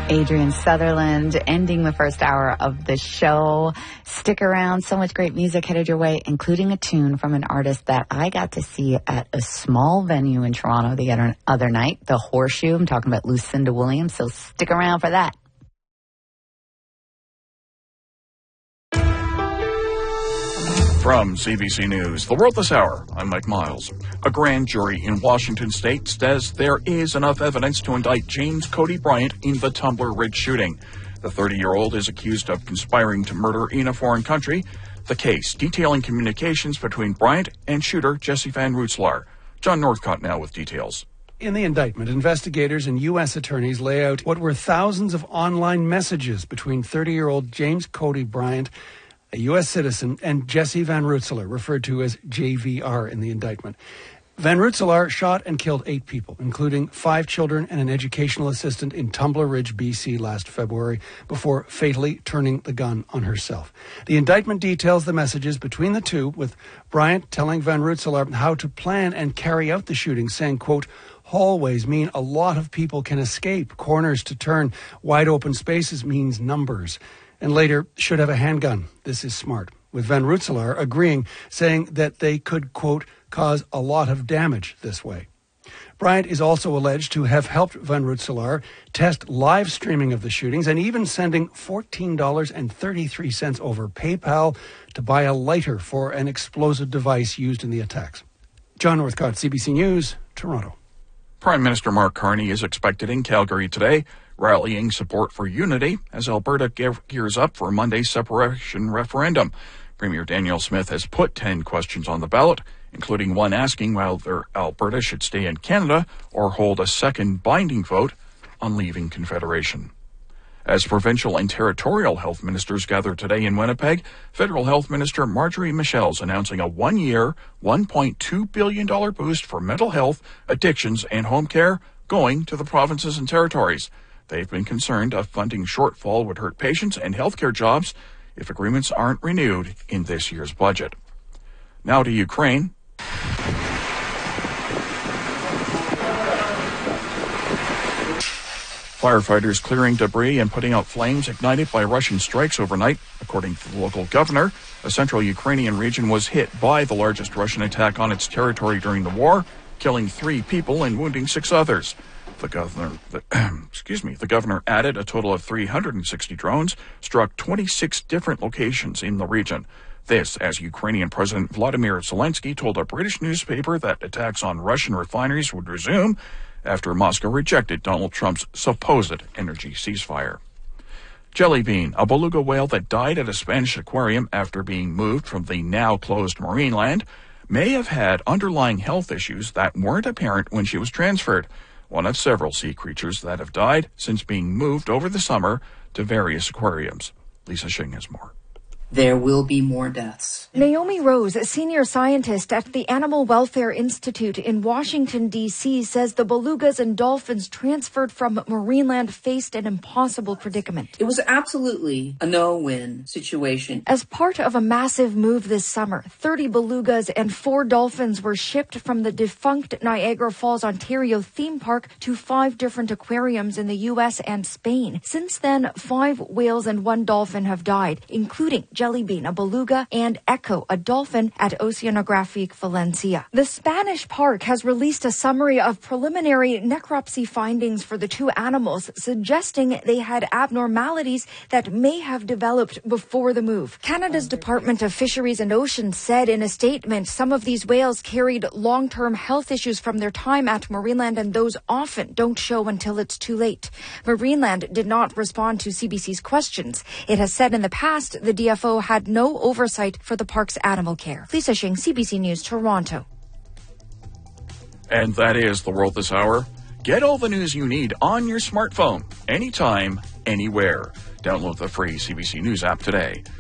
Adrian Sutherland ending the first hour of the show. Stick around. So much great music headed your way, including a tune from an artist that I got to see at a small venue in Toronto the other night, the Horseshoe. I'm talking about Lucinda Williams, so stick around for that. From CBC News, The World This Hour, I'm Mike Miles. A grand jury in Washington state says there is enough evidence to indict James Cody Bryant in the Tumbler Ridge shooting. The 30-year-old is accused of conspiring to murder in a foreign country. The case detailing communications between Bryant and shooter Jesse Van Rootselaar. John Northcott now with details. In the indictment, investigators and U.S. attorneys lay out what were thousands of online messages between 30-year-old James Cody Bryant, a U.S. citizen, and Jesse Van Rootselaar, referred to as JVR in the indictment. Van Rootselaar shot and killed 8 people, including 5 children and an educational assistant in Tumbler Ridge, BC last February, before fatally turning the gun on herself. The indictment details the messages between the two, with Bryant telling Van Rootselaar how to plan and carry out the shooting, saying, quote, "Hallways mean a lot of people can escape. Corners to turn. Wide open spaces means numbers. And later, should have a handgun. This is smart." With Van Rootselaar agreeing, saying that they could, quote, "cause a lot of damage this way." Bryant is also alleged to have helped Van Rootselaar test live streaming of the shootings and even sending $14.33 over PayPal to buy a lighter for an explosive device used in the attacks. John Northcott, CBC News, Toronto. Prime Minister Mark Carney is expected in Calgary today, rallying support for unity as Alberta gears up for Monday's separation referendum. Premier Danielle Smith has put 10 questions on the ballot, including one asking whether Alberta should stay in Canada or hold a second binding vote on leaving Confederation. As provincial and territorial health ministers gather today in Winnipeg, Federal Health Minister Marjorie Michel is announcing a one-year, $1.2 billion boost for mental health, addictions, and home care going to the provinces and territories. They've been concerned a funding shortfall would hurt patients and healthcare jobs if agreements aren't renewed in this year's budget. Now to Ukraine. Firefighters clearing debris and putting out flames ignited by Russian strikes overnight. According to the local governor, a central Ukrainian region was hit by the largest Russian attack on its territory during the war, killing 3 people and wounding 6 others. The governor added a total of 360 drones struck 26 different locations in the region. This, as Ukrainian President Vladimir Zelensky told a British newspaper that attacks on Russian refineries would resume after Moscow rejected Donald Trump's supposed energy ceasefire. Jelly bean, a beluga whale that died at a Spanish aquarium after being moved from the now-closed Marineland, may have had underlying health issues that weren't apparent when she was transferred, one of several sea creatures that have died since being moved over the summer to various aquariums. Lisa Shing has more. There will be more deaths. Naomi Rose, a senior scientist at the Animal Welfare Institute in Washington, D.C., says the belugas and dolphins transferred from Marineland faced an impossible predicament. It was absolutely a no-win situation. As part of a massive move this summer, 30 belugas and 4 dolphins were shipped from the defunct Niagara Falls, Ontario theme park to 5 different aquariums in the U.S. and Spain. Since then, 5 whales and 1 dolphin have died, including Jelly bean, a beluga, and Echo, a dolphin, at Oceanographic Valencia. The Spanish park has released a summary of preliminary necropsy findings for the 2 animals, suggesting they had abnormalities that may have developed before the move. Canada's Department of Fisheries and Oceans said in a statement some of these whales carried long-term health issues from their time at Marineland, and those often don't show until it's too late. Marineland did not respond to CBC's questions. It has said in the past the DFO had no oversight for the park's animal care. Lisa Shing, CBC News, Toronto. And that is The World This Hour. Get all the news you need on your smartphone, anytime, anywhere. Download the free CBC News app today.